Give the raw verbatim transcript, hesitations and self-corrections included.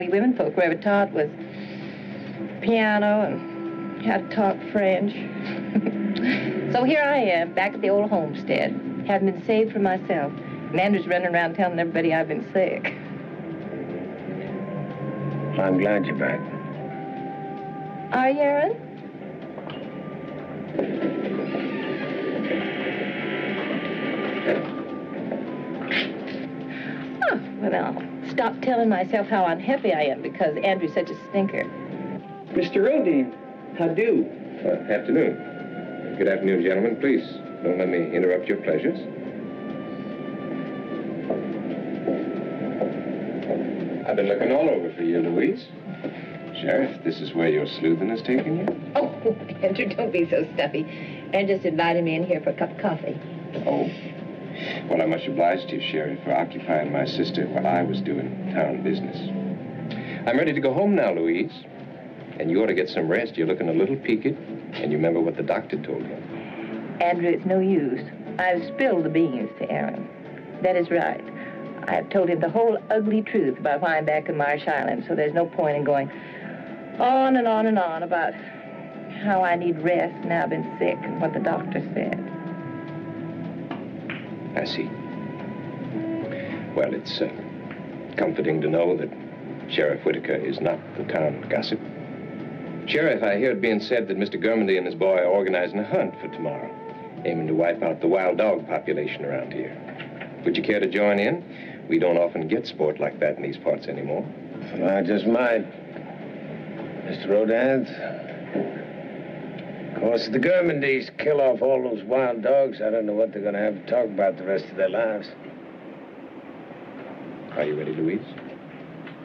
We women folk were ever taught was piano and how to talk French. So here I am, back at the old homestead, having been saved from myself. And Andrew's running around telling everybody I've been sick. I'm glad you're back. Are you, Aaron? Oh, well, I'll stop telling myself how unhappy I am because Andrew's such a stinker. Mister Rodine, how do? Uh, afternoon. Good afternoon, gentlemen. Please, don't let me interrupt your pleasures. I've been looking all over for you, Louise. Sheriff, this is where your sleuthing has taken you? Oh, Andrew, don't be so stuffy. Andrew just invited me in here for a cup of coffee. Oh. Well, I'm much obliged to you, Sheriff, for occupying my sister while I was doing town business. I'm ready to go home now, Louise. And you ought to get some rest. You're looking a little peaked. And you remember what the doctor told you. Andrew, it's no use. I've spilled the beans to Aaron. That is right. I've told him the whole ugly truth about why I'm back in Marsh Island, so there's no point in going on and on and on about how I need rest now I've been sick and what the doctor said. I see. Well, it's uh, comforting to know that Sheriff Whitaker is not the town gossip. Sheriff, I hear it being said that Mister Germandy and his boy are organizing a hunt for tomorrow, aiming to wipe out the wild dog population around here. Would you care to join in? We don't often get sport like that in these parts anymore. Well, I just might. Mister Rodin, of course, if the Germandys kill off all those wild dogs, I don't know what they're going to have to talk about the rest of their lives. Are you ready, Louise?